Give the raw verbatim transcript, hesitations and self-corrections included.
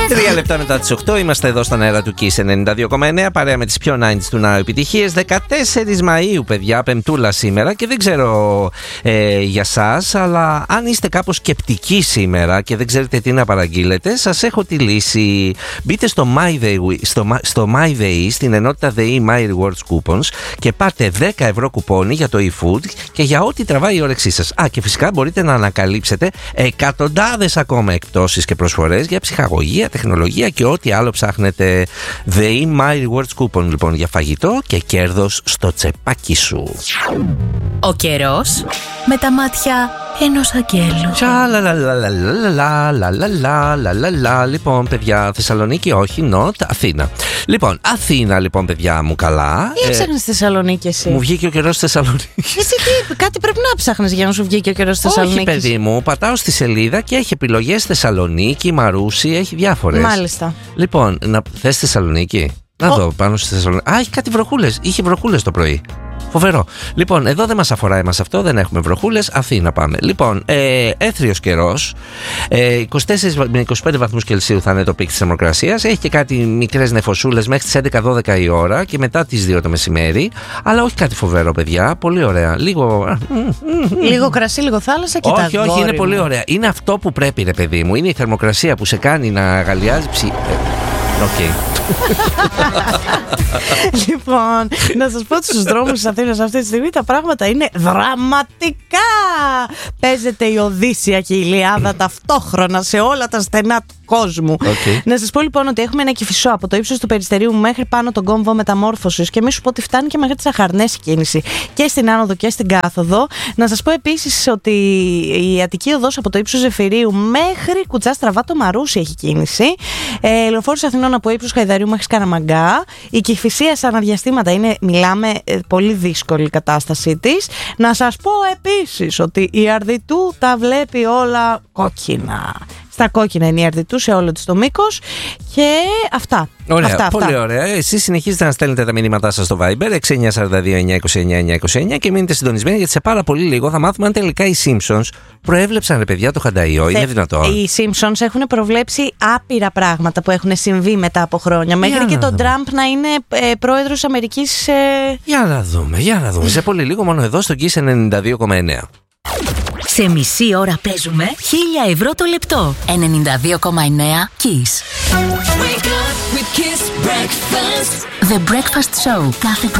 Τρία λεπτά μετά τις οκτώ είμαστε εδώ στον αέρα του Kiss ενενήντα δύο κόμμα εννέα, παρέα με τις πιο ενενήντα του Now επιτυχίες. δεκατέσσερις Μαΐου, παιδιά, πεμπτούλα σήμερα, και δεν ξέρω ε, για σας, αλλά αν είστε κάπως σκεπτικοί σήμερα και δεν ξέρετε τι να παραγγείλετε, σας έχω τη λύση. Μπείτε στο MyDay, στο, στο MyDay, στην ενότητα ΔΕΗ My Rewards Coupons, και πάρτε δέκα ευρώ κουπόνι για το eFood και για ό,τι τραβάει η όρεξή σας. Α, και φυσικά μπορείτε να ανακαλύψετε εκατοντάδες ακόμα εκπτώσεις και προσφορές για ψυχαγωγία, τεχνολογία και ό,τι άλλο ψάχνετε. ΔΕΗ My Rewards Coupon, λοιπόν, για φαγητό και κέρδος στο τσεπάκι σου. Ο καιρός με τα μάτια ενός αγγέλου. Τσαλαλαλαλαλαλαλαλαλαλα. Λοιπόν, παιδιά, Θεσσαλονίκη, όχι, not, Αθήνα. Λοιπόν, Αθήνα, λοιπόν, παιδιά μου, καλά. Τι έψαχνες στη Θεσσαλονίκη εσύ? Μου βγήκε ο καιρός στη Θεσσαλονίκη. Εσύ τι, κάτι πρέπει να ψάχνεις για να σου βγήκε ο καιρός στη Θεσσαλονίκη? Όχι, παιδί μου, πατάω στη σελίδα και έχει επιλογές Θεσσαλονίκη, Μαρούσι, έχει διάφορες. Μάλιστα. Λοιπόν, να θες Θεσσαλονίκη? Να δω πάνω στη Θεσσαλονίκη. Α, έχει κάτι βροχούλες. Είχε βροχούλες το πρωί. Φοβερό. Λοιπόν, εδώ δεν μας αφορά εμάς αυτό, δεν έχουμε βροχούλες. Αθήνα πάμε. Λοιπόν, ε, έθριος καιρός. Ε, είκοσι τέσσερα με είκοσι πέντε βαθμούς Κελσίου θα είναι το πικ της θερμοκρασίας. Έχει και κάτι μικρές νεφωσούλες μέχρι τις έντεκα δώδεκα η ώρα και μετά τις δύο το μεσημέρι. Αλλά όχι κάτι φοβερό, παιδιά. Πολύ ωραία. Λίγο. Λίγο κρασί, λίγο θάλασσα και όχι, τα όχι, είναι μου. πολύ ωραία. Είναι αυτό που πρέπει, ρε παιδί μου. Είναι η θερμοκρασία που σε κάνει να αγαλιάζει ψη. Οκ. Okay. Λοιπόν, να σας πω ότι στους δρόμους της Αθήνας αυτή τη στιγμή τα πράγματα είναι δραματικά. Παίζεται η Οδύσσια και η Ηλιάδα ταυτόχρονα σε όλα τα στενά του κόσμου. Okay. Να σας πω λοιπόν ότι έχουμε ένα Κηφισό από το ύψος του Περιστερίου μέχρι πάνω τον κόμβο Μεταμόρφωσης, και μη σου πω ότι φτάνει και μέχρι τις Αχαρνές η κίνηση και στην άνοδο και στην κάθοδο. Να σας πω επίσης ότι η Αττική Οδός από το ύψος Ζεφυρίου μέχρι Κουτσά Στραβά το Μαρούσι έχει κίνηση. Ε, Λεωφόρος Αθηνών από ύψος Χαϊδαρίου μέχρι Σκαραμαγκά. Η Κηφισία σε αναδιαστήματα είναι, μιλάμε, ε, πολύ δύσκολη η κατάστασή της. Να σας πω επίσης ότι η Αρδιτού τα βλέπει όλα κόκκινα. Στα κόκκινα είναι η Αρδιτού σε όλο της το μήκος. Και αυτά. Ωραία, αυτά, πολύ αυτά. ωραία. Εσείς συνεχίζετε να στέλνετε τα μηνύματά σας στο Viber έξι εννιά τέσσερα δύο εννιά είκοσι εννιά εννιά είκοσι εννιά και μείνετε συντονισμένοι, γιατί σε πάρα πολύ λίγο θα μάθουμε αν τελικά οι Simpsons προέβλεψαν, ρε παιδιά, το χανταϊό. Θε, είναι δυνατόν? Οι Simpsons έχουν προβλέψει άπειρα πράγματα που έχουν συμβεί μετά από χρόνια. Για μέχρι και τον Τραμπ να είναι ε, πρόεδρος Αμερικής. Ε... Για να δούμε, για να δούμε. Σε πολύ λίγο, μόνο εδώ στο Kiss ενενήντα δύο κόμμα εννέα. Σε μισή ώρα παίζουμε χίλια ευρώ το λεπτό. ενενήντα δύο κόμμα εννέα Kiss. The Breakfast Show. Κάθε